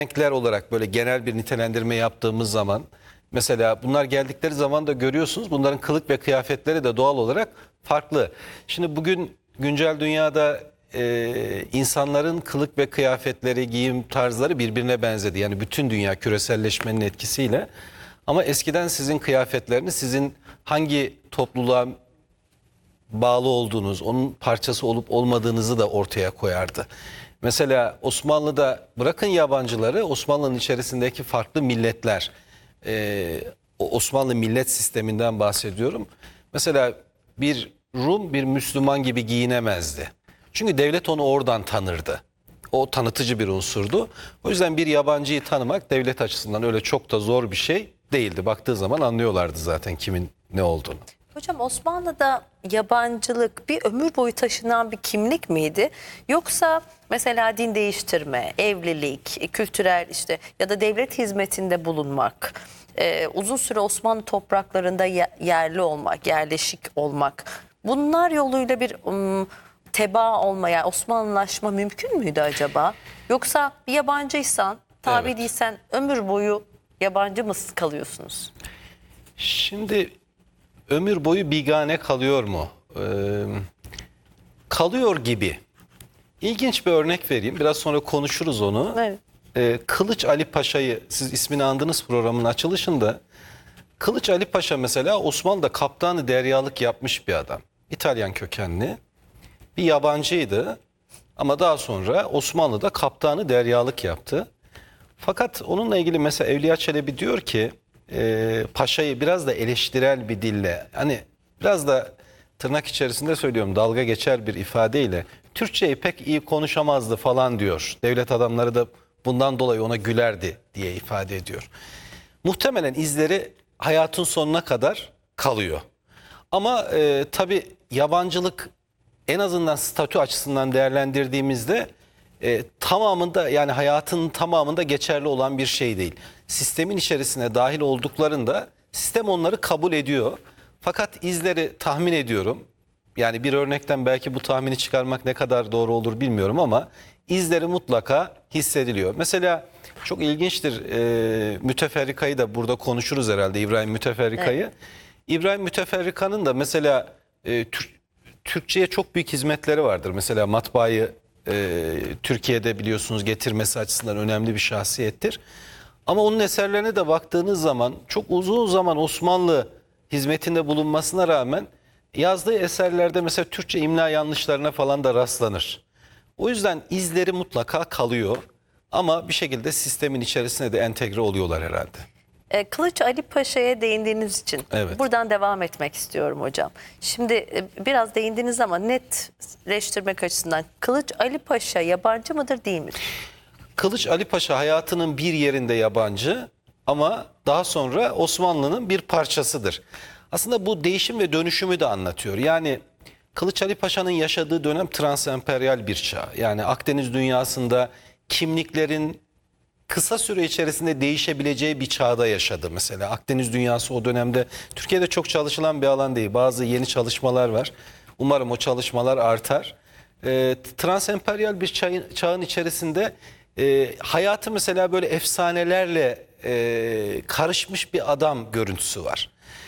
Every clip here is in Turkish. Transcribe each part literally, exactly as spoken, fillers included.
renkler olarak böyle genel bir nitelendirme yaptığımız zaman mesela bunlar geldikleri zaman da görüyorsunuz bunların kılık ve kıyafetleri de doğal olarak farklı. Şimdi bugün güncel dünyada e, insanların kılık ve kıyafetleri, giyim tarzları birbirine benzedi. Yani bütün dünya küreselleşmenin etkisiyle. Ama eskiden sizin kıyafetleriniz sizin hangi topluluğa bağlı olduğunuz, onun parçası olup olmadığınızı da ortaya koyardı. Mesela Osmanlı'da bırakın yabancıları, Osmanlı'nın içerisindeki farklı milletler, e, o Osmanlı millet sisteminden bahsediyorum. Mesela bir Rum bir Müslüman gibi giyinemezdi. Çünkü devlet onu oradan tanırdı. O tanıtıcı bir unsurdu. O yüzden bir yabancıyı tanımak devlet açısından öyle çok da zor bir şey değildi. Baktığı zaman anlıyorlardı zaten kimin ne olduğunu. Hocam Osmanlı'da yabancılık bir ömür boyu taşınan bir kimlik miydi? Yoksa mesela din değiştirme, evlilik, kültürel işte ya da devlet hizmetinde bulunmak, e, uzun süre Osmanlı topraklarında yerli olmak, yerleşik olmak, bunlar yoluyla bir um, tebaa olmaya, Osmanlılaşma mümkün müydü acaba? Yoksa bir yabancıysan, tabi Evet. değilsen ömür boyu yabancı mı kalıyorsunuz? Şimdi ömür boyu bigane kalıyor mu? Ee, kalıyor gibi. İlginç bir örnek vereyim. Biraz sonra konuşuruz onu. Evet. Ee, Kılıç Ali Paşa'yı siz ismini andınız programın açılışında. Kılıç Ali Paşa mesela Osmanlı'da kaptanı deryalık yapmış bir adam. İtalyan kökenli. Bir yabancıydı. Ama daha sonra Osmanlı'da kaptanı deryalık yaptı. Fakat onunla ilgili mesela Evliya Çelebi diyor ki e, Paşa'yı biraz da eleştirel bir dille, hani biraz da tırnak içerisinde söylüyorum dalga geçer bir ifadeyle Türkçeyi pek iyi konuşamazdı falan diyor. Devlet adamları da bundan dolayı ona gülerdi diye ifade ediyor. Muhtemelen izleri hayatın sonuna kadar kalıyor. Ama e, tabii yabancılık en azından statü açısından değerlendirdiğimizde e, tamamında yani hayatın tamamında geçerli olan bir şey değil. Sistemin içerisine dahil olduklarında sistem onları kabul ediyor. Fakat izleri tahmin ediyorum. Yani bir örnekten belki bu tahmini çıkarmak ne kadar doğru olur bilmiyorum ama izleri mutlaka hissediliyor. Mesela çok ilginçtir, e, Müteferrika'yı da burada konuşuruz herhalde, İbrahim Müteferrika'yı. Evet. İbrahim Müteferrika'nın da mesela e, Türk Türkçe'ye çok büyük hizmetleri vardır. Mesela matbaayı e, Türkiye'de biliyorsunuz getirmesi açısından önemli bir şahsiyettir. Ama onun eserlerine de baktığınız zaman çok uzun zaman Osmanlı hizmetinde bulunmasına rağmen yazdığı eserlerde mesela Türkçe imla yanlışlarına falan da rastlanır. O yüzden izleri mutlaka kalıyor ama bir şekilde sistemin içerisine de entegre oluyorlar herhalde. Kılıç Ali Paşa'ya değindiğiniz için Evet. buradan devam etmek istiyorum hocam. Şimdi biraz değindiniz ama netleştirmek açısından Kılıç Ali Paşa yabancı mıdır değil midir? Kılıç Ali Paşa hayatının bir yerinde yabancı ama daha sonra Osmanlı'nın bir parçasıdır. Aslında bu değişim ve dönüşümü de anlatıyor. Yani Kılıç Ali Paşa'nın yaşadığı dönem transemperyal bir çağ. Yani Akdeniz dünyasında kimliklerin kısa süre içerisinde değişebileceği bir çağda yaşadı mesela. Akdeniz dünyası o dönemde Türkiye'de çok çalışılan bir alan değil. Bazı yeni çalışmalar var. Umarım o çalışmalar artar. E, transemperyal bir çağın, çağın içerisinde e, hayatı mesela böyle efsanelerle e, karışmış bir adam görüntüsü var.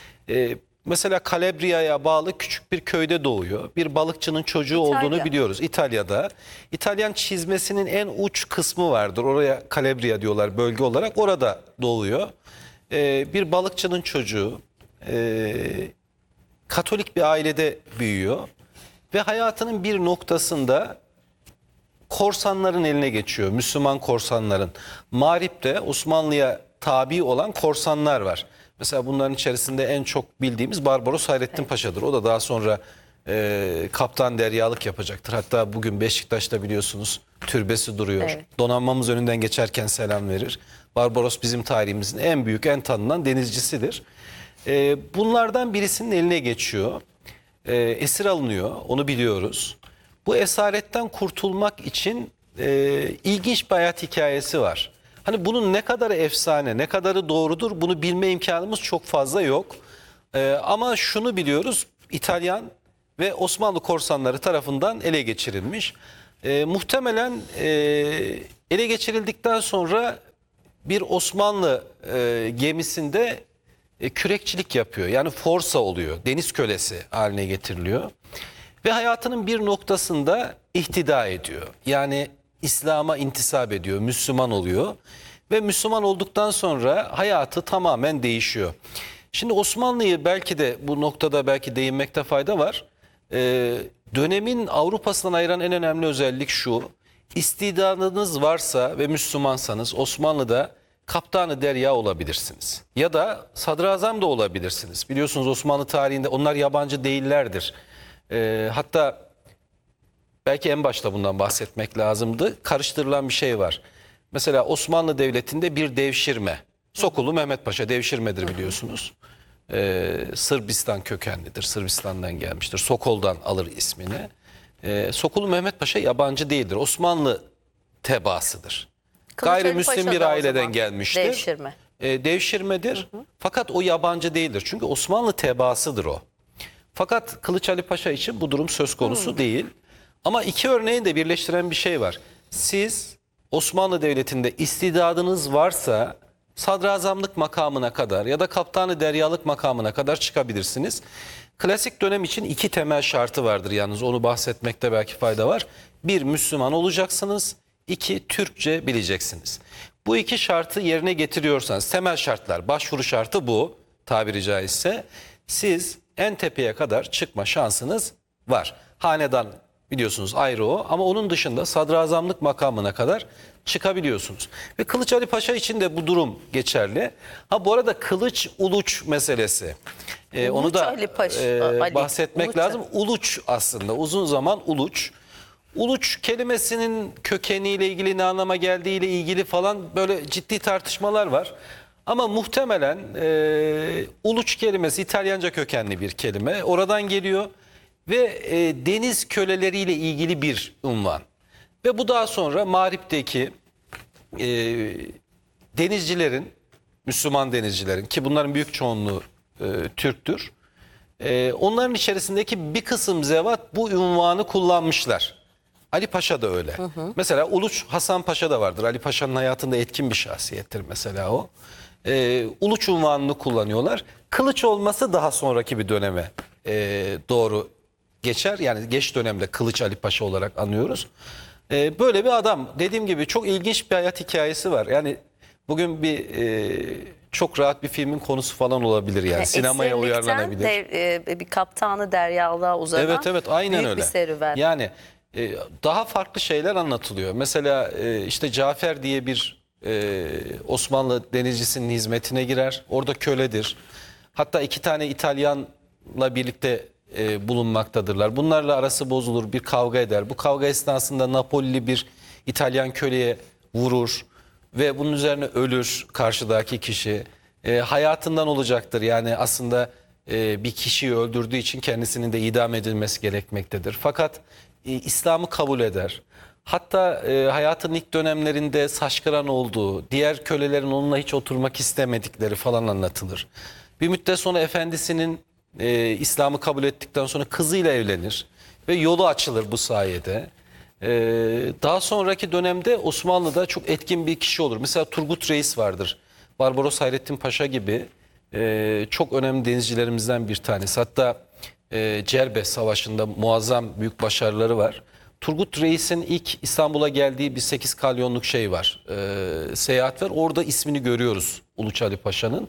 E, Mesela Kalabriya'ya bağlı küçük bir köyde doğuyor. Bir balıkçının çocuğu İtalya. olduğunu biliyoruz. İtalya'da. İtalyan çizmesinin en uç kısmı vardır. Oraya Kalabria diyorlar bölge olarak. Orada doğuyor. Ee, bir balıkçının çocuğu. Ee, Katolik bir ailede büyüyor. Ve hayatının bir noktasında korsanların eline geçiyor. Müslüman korsanların. Mağrip'te Osmanlı'ya tabi olan korsanlar var. Mesela bunların içerisinde en çok bildiğimiz Barbaros Hayrettin Paşa'dır. O da daha sonra e, kaptan deryalık yapacaktır. Hatta bugün Beşiktaş'ta biliyorsunuz türbesi duruyor. Evet. Donanmamız önünden geçerken selam verir. Barbaros bizim tarihimizin en büyük, en tanınan denizcisidir. E, bunlardan birisinin eline geçiyor. E, esir alınıyor, onu biliyoruz. Bu esaretten kurtulmak için e, ilginç bir hayat hikayesi var. Hani bunun ne kadarı efsane, ne kadarı doğrudur bunu bilme imkanımız çok fazla yok. E, ama şunu biliyoruz, İtalyan ve Osmanlı korsanları tarafından ele geçirilmiş. E, muhtemelen e, ele geçirildikten sonra bir Osmanlı e, gemisinde e, kürekçilik yapıyor. Yani forsa oluyor. Deniz kölesi haline getiriliyor. Ve hayatının bir noktasında ihtida ediyor. Yani İslam'a intisap ediyor, Müslüman oluyor. Ve Müslüman olduktan sonra hayatı tamamen değişiyor. Şimdi Osmanlı'yı belki de bu noktada belki değinmekte fayda var. Ee, dönemin Avrupa'sından ayıran en önemli özellik şu: İstidadınız varsa ve Müslümansanız Osmanlı'da kaptanı derya olabilirsiniz. Ya da sadrazam da olabilirsiniz. Biliyorsunuz Osmanlı tarihinde onlar yabancı değillerdir. Ee, hatta belki en başta bundan bahsetmek lazımdı. Karıştırılan bir şey var. Mesela Osmanlı Devleti'nde bir devşirme. Sokulu Mehmet Paşa devşirmedir biliyorsunuz. Ee, Sırbistan kökenlidir. Sırbistan'dan gelmiştir. Sokol'dan alır ismini. Ee, Sokulu Mehmet Paşa yabancı değildir. Osmanlı tebaasıdır. Kılıç Ali Gayrimüslim Paşa bir da o aileden zaman gelmiştir. devşirme. Ee, devşirmedir. Hı hı. Fakat o yabancı değildir. Çünkü Osmanlı tebaasıdır o. Fakat Kılıç Ali Paşa için bu durum söz konusu hmm. değil. Ama iki örneği de birleştiren bir şey var. Siz Osmanlı Devleti'nde istidadınız varsa sadrazamlık makamına kadar ya da kaptanı deryalık makamına kadar çıkabilirsiniz. Klasik dönem için iki temel şartı vardır yalnız, onu bahsetmekte belki fayda var. Bir, Müslüman olacaksınız. İki, Türkçe bileceksiniz. Bu iki şartı yerine getiriyorsanız, temel şartlar, başvuru şartı bu tabiri caizse, siz en tepeye kadar çıkma şansınız var. Hanedan biliyorsunuz ayrı o, ama onun dışında sadrazamlık makamına kadar çıkabiliyorsunuz. Ve Kılıç Ali Paşa için de bu durum geçerli. Ha bu arada Kılıç Uluç meselesi. Ee, onu da Ali Paşa, e, Ali, bahsetmek Uluç. lazım. Uluç aslında uzun zaman Uluç. Uluç kelimesinin kökeniyle ilgili, ne anlama geldiğiyle ilgili falan böyle ciddi tartışmalar var. Ama muhtemelen e, Uluç kelimesi İtalyanca kökenli bir kelime. Oradan geliyor ve e, deniz köleleriyle ilgili bir unvan. Ve bu daha sonra Mağrip'teki e, denizcilerin, Müslüman denizcilerin, ki bunların büyük çoğunluğu e, Türktür. E, onların içerisindeki bir kısım zevat bu unvanı kullanmışlar. Ali Paşa da öyle. Hı hı. Mesela Uluç Hasan Paşa da vardır. Ali Paşa'nın hayatında etkin bir şahsiyettir mesela o. Ee, Uluç unvanını kullanıyorlar. Kılıç olması daha sonraki bir döneme e, doğru geçer. Yani geç dönemde Kılıç Ali Paşa olarak anıyoruz. Ee, böyle bir adam. Dediğim gibi çok ilginç bir hayat hikayesi var. Yani bugün bir e, çok rahat bir filmin konusu falan olabilir yani. yani Sinemaya uyarlanabilir. De, e, bir kaptanı deryalığa uzanan evet, evet, aynen büyük öyle. bir serüven. Yani e, daha farklı şeyler anlatılıyor. Mesela e, işte Cafer diye bir e, Osmanlı denizcisinin hizmetine girer. Orada köledir. Hatta iki tane İtalyanla birlikte e, bulunmaktadırlar. Bunlarla arası bozulur, bir kavga eder. Bu kavga esnasında Napolili bir İtalyan köleye vurur ve bunun üzerine ölür karşıdaki kişi. E, hayatından olacaktır. Yani aslında e, bir kişiyi öldürdüğü için kendisinin de idam edilmesi gerekmektedir. Fakat e, İslam'ı kabul eder. Hatta e, hayatın ilk dönemlerinde saçkıran olduğu, diğer kölelerin onunla hiç oturmak istemedikleri falan anlatılır. Bir müddet sonra efendisinin e, İslam'ı kabul ettikten sonra kızıyla evlenir ve yolu açılır bu sayede. E, daha sonraki dönemde Osmanlı'da çok etkin bir kişi olur. Mesela Turgut Reis vardır. Barbaros Hayrettin Paşa gibi e, çok önemli denizcilerimizden bir tanesi. Hatta e, Cerbe Savaşı'nda muazzam büyük başarıları var. Turgut Reis'in ilk İstanbul'a geldiği bir sekiz kalyonluk şey var. E, seyahat var. Orada ismini görüyoruz Uluç Ali Paşa'nın.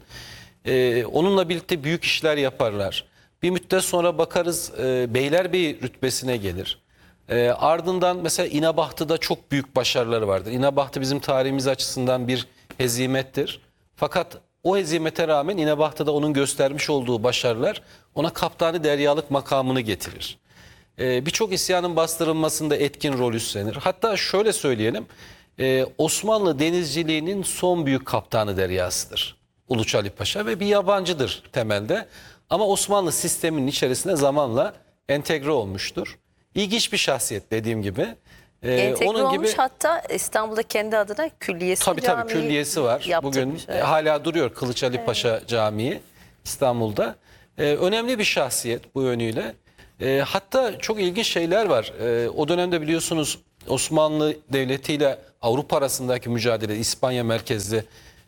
E, onunla birlikte büyük işler yaparlar. Bir müddet sonra bakarız e, Beylerbeyi rütbesine gelir. E, ardından mesela İnebahtı'da çok büyük başarıları vardır. İnebahtı bizim tarihimiz açısından bir hezimettir. Fakat o hezimete rağmen İnebahtı'da onun göstermiş olduğu başarılar ona kaptanı deryalık makamını getirir. Ee, Birçok isyanın bastırılmasında etkin rol üstlenir. Hatta şöyle söyleyelim, e, Osmanlı denizciliğinin son büyük kaptanı deryasıdır Uluç Ali Paşa ve bir yabancıdır temelde. Ama Osmanlı sisteminin içerisine zamanla entegre olmuştur. İlginç bir şahsiyet dediğim gibi. Ee, Entegre onun olmuş, gibi, hatta İstanbul'da kendi adına külliyesi, tabii tabii külliyesi var. Bugün şey. hala duruyor Kılıç Ali Paşa evet. Camii İstanbul'da. Ee, önemli bir şahsiyet bu yönüyle. E, hatta çok ilginç şeyler var. E, o dönemde biliyorsunuz Osmanlı Devleti ile Avrupa arasındaki mücadele, İspanya merkezli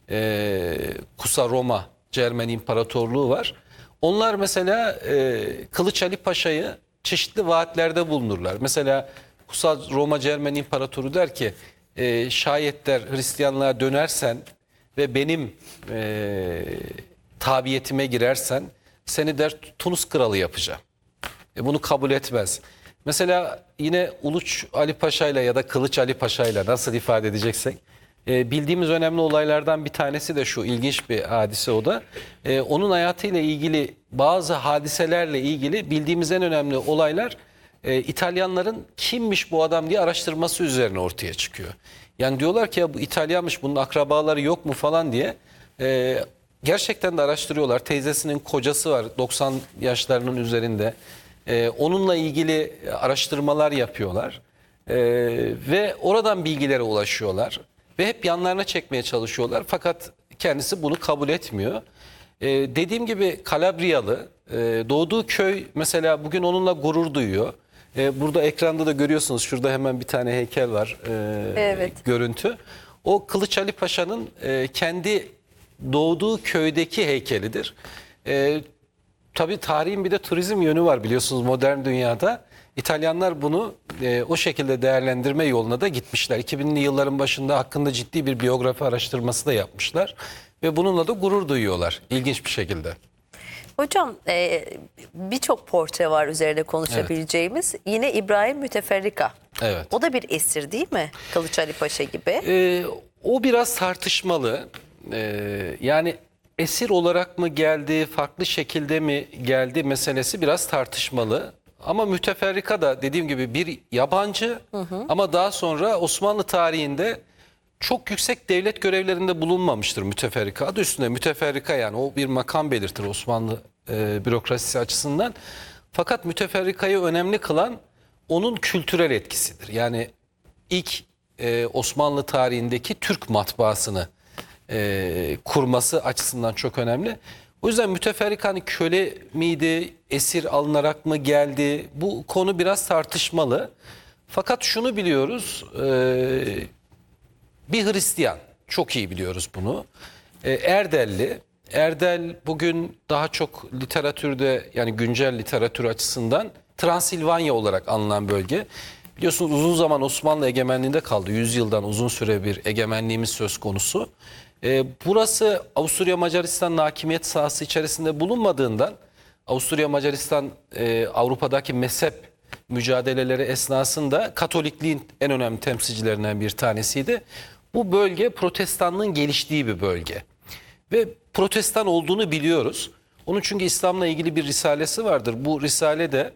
e, Kusa Roma Cermen İmparatorluğu var. Onlar mesela e, Kılıç Ali Paşa'yı çeşitli vaatlerde bulunurlar. Mesela Kusa Roma Cermen İmparatoru der ki e, şayet der Hristiyanlığa dönersen ve benim e, tabiyetime girersen seni der Tunus kralı yapacağım. E, bunu kabul etmez. Mesela yine Uluç Ali Paşa'yla ya da Kılıç Ali Paşa'yla nasıl ifade edeceksek e, bildiğimiz önemli olaylardan bir tanesi de şu, ilginç bir hadise o da. E, onun hayatıyla ilgili bazı hadiselerle ilgili bildiğimiz en önemli olaylar e, İtalyanların kimmiş bu adam diye araştırması üzerine ortaya çıkıyor. Yani diyorlar ki ya bu İtalyanmış, bunun akrabaları yok mu falan diye. E, gerçekten de araştırıyorlar. Teyzesinin kocası var doksan yaşlarının üzerinde. Ee, onunla ilgili araştırmalar yapıyorlar ee, ve oradan bilgilere ulaşıyorlar ve hep yanlarına çekmeye çalışıyorlar fakat kendisi bunu kabul etmiyor. Ee, dediğim gibi Kalabriyalı, e, doğduğu köy mesela bugün onunla gurur duyuyor. Ee, burada ekranda da görüyorsunuz, şurada hemen bir tane heykel var, e, Evet. görüntü. O Kılıç Ali Paşa'nın e, kendi doğduğu köydeki heykelidir. E, Tabii tarihin bir de turizm yönü var biliyorsunuz modern dünyada. İtalyanlar bunu e, o şekilde değerlendirme yoluna da gitmişler. iki binli yılların başında hakkında ciddi bir biyografi araştırması da yapmışlar. Ve bununla da gurur duyuyorlar ilginç bir şekilde. Hocam e, birçok portre var üzerinde konuşabileceğimiz. Yine İbrahim Müteferrika. Evet. O da bir esir değil mi? Kılıç Ali Paşa gibi. E, o biraz tartışmalı. E, yani esir olarak mı geldi, farklı şekilde mi geldi meselesi biraz tartışmalı. Ama Müteferrika da dediğim gibi bir yabancı hı hı. ama daha sonra Osmanlı tarihinde çok yüksek devlet görevlerinde bulunmamıştır Müteferrika. Adı üstünde Müteferrika, yani o bir makam belirtir Osmanlı e, bürokrasisi açısından. Fakat Müteferrika'yı önemli kılan onun kültürel etkisidir. Yani ilk e, Osmanlı tarihindeki Türk matbaasını E, kurması açısından çok önemli. O yüzden Müteferrika hani köle miydi, esir alınarak mı geldi? Bu konu biraz tartışmalı. Fakat şunu biliyoruz, e, bir Hristiyan, çok iyi biliyoruz bunu. E, Erdelli, Erdel bugün daha çok literatürde, yani güncel literatür açısından Transilvanya olarak anılan bölge. Biliyorsunuz uzun zaman Osmanlı egemenliğinde kaldı. yüz yıldan uzun süre bir egemenliğimiz söz konusu. Ee, burası Avusturya Macaristan hakimiyet sahası içerisinde bulunmadığından Avusturya Macaristan e, Avrupa'daki mezhep mücadeleleri esnasında Katolikliğin en önemli temsilcilerinden bir tanesiydi. Bu bölge Protestanlığın geliştiği bir bölge ve Protestan olduğunu biliyoruz. Onun çünkü İslam'la ilgili bir risalesi vardır. Bu risale de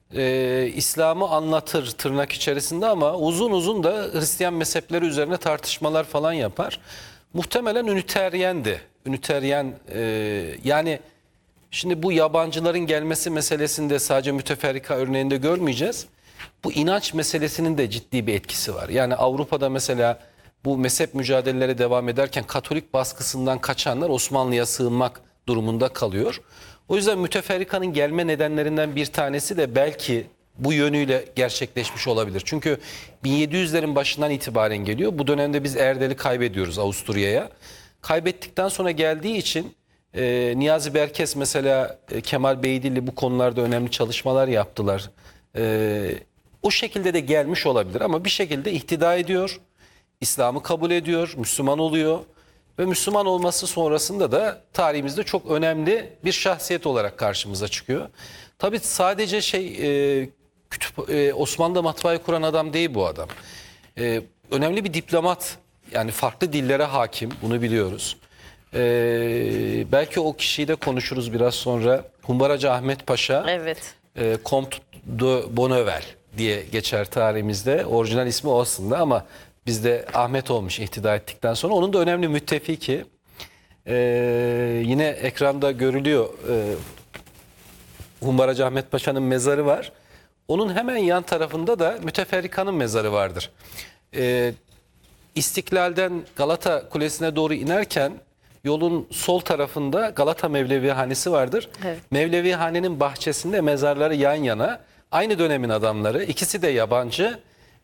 e, İslam'ı anlatır tırnak içerisinde ama uzun uzun da Hristiyan mezhepleri üzerine tartışmalar falan yapar. Muhtemelen Üniteryendi. Üniteryen e, yani şimdi bu yabancıların gelmesi meselesinde sadece Müteferrika örneğinde görmeyeceğiz. Bu inanç meselesinin de ciddi bir etkisi var. Yani Avrupa'da mesela bu mezhep mücadeleleri devam ederken Katolik baskısından kaçanlar Osmanlı'ya sığınmak durumunda kalıyor. O yüzden Müteferrika'nın gelme nedenlerinden bir tanesi de belki bu yönüyle gerçekleşmiş olabilir. Çünkü bin yedi yüzlerin başından itibaren geliyor. Bu dönemde biz Erdel'i kaybediyoruz Avusturya'ya. Kaybettikten sonra geldiği için e, Niyazi Berkes mesela e, Kemal Beydilli bu konularda önemli çalışmalar yaptılar. E, o şekilde de gelmiş olabilir ama bir şekilde ihtida ediyor. İslam'ı kabul ediyor, Müslüman oluyor. Ve Müslüman olması sonrasında da tarihimizde çok önemli bir şahsiyet olarak karşımıza çıkıyor. Tabii sadece şey e, kütüp, e, Osmanlı'da matbaayı kuran adam değil bu adam. E, önemli bir diplomat, yani farklı dillere hakim, bunu biliyoruz. E, belki o kişiyi de konuşuruz biraz sonra. Humbaracı Ahmet Paşa, Evet. e, Comte de Bonneval diye geçer tarihimizde. Orijinal ismi o aslında ama bizde Ahmet olmuş ihtida ettikten sonra. Onun da önemli müttefiki. E, yine ekranda görülüyor. E, Humbaracı Ahmet Paşa'nın mezarı var. Onun hemen yan tarafında da Müteferrika'nın mezarı vardır. Ee, İstiklal'den Galata Kulesi'ne doğru inerken yolun sol tarafında Galata Mevlevihanesi vardır. Evet. Mevlevihanenin bahçesinde mezarları yan yana. Aynı dönemin adamları, ikisi de yabancı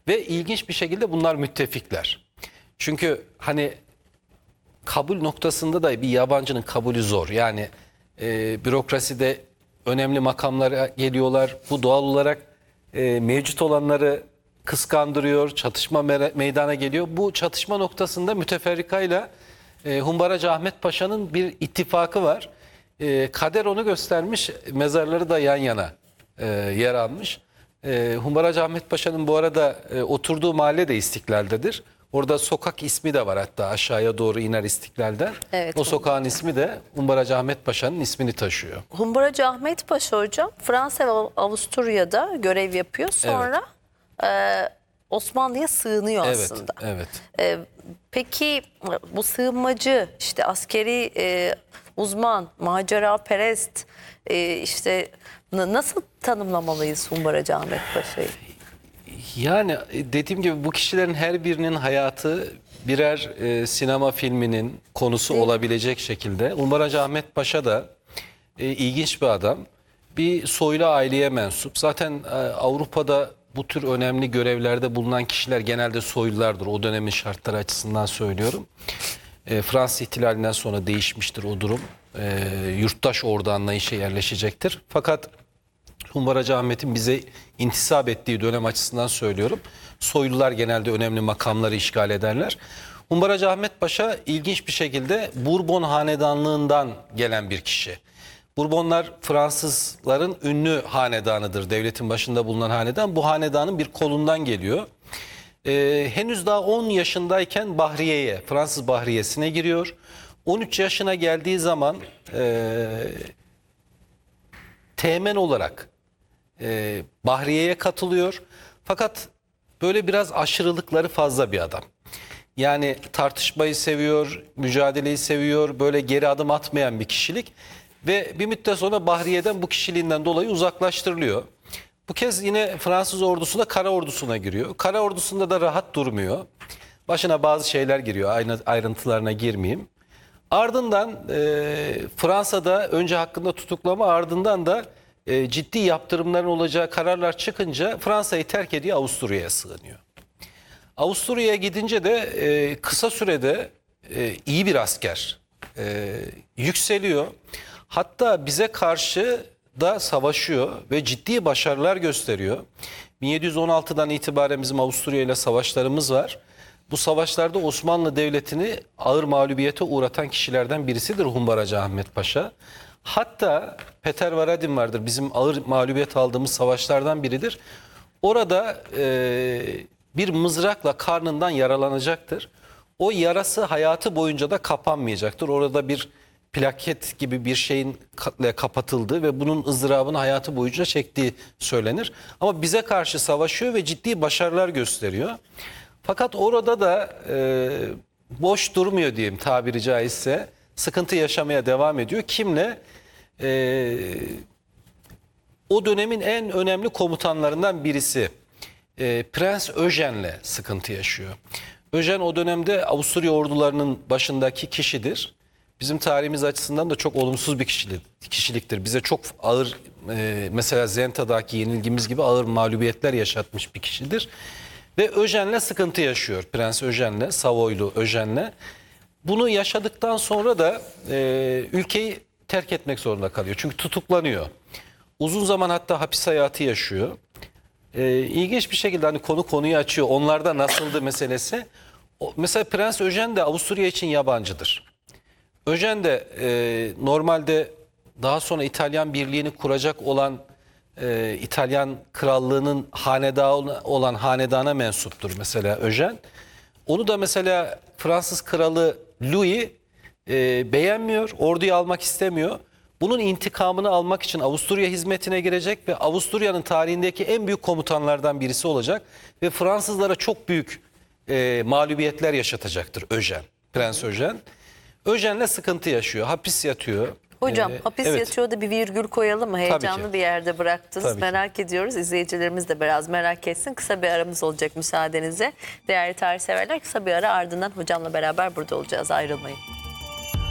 Ve ilginç bir şekilde bunlar müttefikler. Çünkü hani kabul noktasında da bir yabancının kabulü zor. Yani e, bürokraside önemli makamlara geliyorlar. Bu doğal olarak e, mevcut olanları kıskandırıyor, çatışma meydana geliyor. Bu çatışma noktasında müteferrikayla e, Humbaracı Ahmet Paşa'nın bir ittifakı var. E, kader onu göstermiş, mezarları da yan yana e, yer almış. E, Humbaracı Ahmet Paşa'nın bu arada e, oturduğu mahalle de İstiklal'dedir. Orada sokak ismi de var, hatta aşağıya doğru iner İstiklal'den. Evet, o sokağın ismi de Humbaracı Ahmet Paşa'nın ismini taşıyor. Humbaracı Ahmet Paşa hocam Fransa ve Avusturya'da görev yapıyor. Sonra e, Osmanlı'ya sığınıyor Evet, aslında. evet. E, peki bu sığınmacı, işte askeri e, uzman, macera perest, e, işte n- nasıl tanımlamalıyız Humbaracı Ahmet Paşa'yı? Yani dediğim gibi bu kişilerin her birinin hayatı birer e, sinema filminin konusu Değil mi? olabilecek şekilde. Humbaracı Ahmet Paşa da e, ilginç bir adam. Bir soylu aileye mensup. Zaten e, Avrupa'da bu tür önemli görevlerde bulunan kişiler genelde soylulardır. O dönemin şartları açısından söylüyorum. E, Fransız ihtilalinden sonra değişmiştir o durum. E, yurttaş ordu anlayışa yerleşecektir. Fakat Humbaracı Ahmet'in bize intisap ettiği dönem açısından söylüyorum. Soylular genelde önemli makamları işgal ederler. Humbaracı Ahmet Paşa ilginç bir şekilde Bourbon hanedanlığından gelen bir kişi. Bourbonlar Fransızların ünlü hanedanıdır. Devletin başında bulunan hanedan. Bu hanedanın bir kolundan geliyor. Ee, henüz daha on yaşındayken Bahriye'ye, Fransız Bahriyesi'ne giriyor. on üç yaşına geldiği zaman e, teğmen olarak e, Bahriye'ye katılıyor. Fakat böyle biraz aşırılıkları fazla bir adam. Yani tartışmayı seviyor, mücadeleyi seviyor, böyle geri adım atmayan bir kişilik. Ve bir müddet sonra Bahriye'den bu kişiliğinden dolayı uzaklaştırılıyor. Bu kez yine Fransız ordusuna, kara ordusuna giriyor. Kara ordusunda da rahat durmuyor. Başına bazı şeyler giriyor, aynı ayrıntılarına girmeyeyim. Ardından e, Fransa'da önce hakkında tutuklama, ardından da e, ciddi yaptırımların olacağı kararlar çıkınca Fransa'yı terk ediyor, Avusturya'ya sığınıyor. Avusturya'ya gidince de e, kısa sürede e, iyi bir asker, e, yükseliyor. Hatta bize karşı da savaşıyor ve ciddi başarılar gösteriyor. bin yedi yüz on altıdan itibaren bizim Avusturya ile savaşlarımız var. Bu savaşlarda Osmanlı Devleti'ni ağır mağlubiyete uğratan kişilerden birisidir Humbaracı Ahmet Paşa. Hatta Peter Varadin vardır, bizim ağır mağlubiyet aldığımız savaşlardan biridir. Orada e, bir mızrakla karnından yaralanacaktır. O yarası hayatı boyunca da kapanmayacaktır. Orada bir plaket gibi bir şeyin kapatıldığı ve bunun ızdırabını hayatı boyunca çektiği söylenir. Ama bize karşı savaşıyor ve ciddi başarılar gösteriyor. Fakat orada da e, boş durmuyor diyeyim tabiri caizse. Sıkıntı yaşamaya devam ediyor. Kimle? E, o dönemin en önemli komutanlarından birisi e, Prens Eugene'le sıkıntı yaşıyor. Eugene o dönemde Avusturya ordularının başındaki kişidir. Bizim tarihimiz açısından da çok olumsuz bir kişilik, kişiliktir. Bize çok ağır, e, mesela Zenta'daki yenilgimiz gibi ağır mağlubiyetler yaşatmış bir kişidir. Ve Eugene'le sıkıntı yaşıyor. Prens Eugene'le, Savoylu Eugene'le. Bunu yaşadıktan sonra da e, ülkeyi terk etmek zorunda kalıyor. Çünkü tutuklanıyor. Uzun zaman hatta hapis hayatı yaşıyor. E, ilginç bir şekilde hani konu konuyu açıyor. Onlarda nasıldı meselesi. O, mesela Prens Eugene de Avusturya için yabancıdır. Eugene de e, normalde daha sonra İtalyan Birliği'ni kuracak olan e, İtalyan Krallığı'nın hanedanı olan hanedana mensuptur mesela Eugene. Onu da mesela Fransız Kralı Louis e, beğenmiyor, orduyu almak istemiyor. Bunun intikamını almak için Avusturya hizmetine girecek ve Avusturya'nın tarihindeki en büyük komutanlardan birisi olacak. Ve Fransızlara çok büyük e, mağlubiyetler yaşatacaktır Eugene, Prens Eugene. Eugene'le sıkıntı yaşıyor, hapis yatıyor. Hocam Ee, hapis evet. yatıyor da bir virgül koyalım mı? Heyecanlı ki. bir yerde bıraktınız. Tabii ki. Merak ediyoruz. İzleyicilerimiz de biraz merak etsin. Kısa bir aramız olacak müsaadenizle. Değerli tarih severler, kısa bir ara, ardından hocamla beraber burada olacağız. Ayrılmayın.